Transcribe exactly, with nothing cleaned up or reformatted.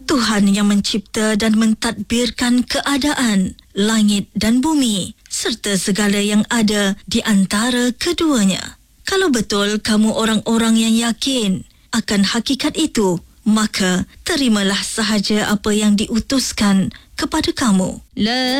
Tuhan yang mencipta dan mentadbirkan keadaan, langit dan bumi, serta segala yang ada di antara keduanya. Kalau betul kamu orang-orang yang yakin akan hakikat itu, maka terimalah sahaja apa yang diutuskan kepada kamu. La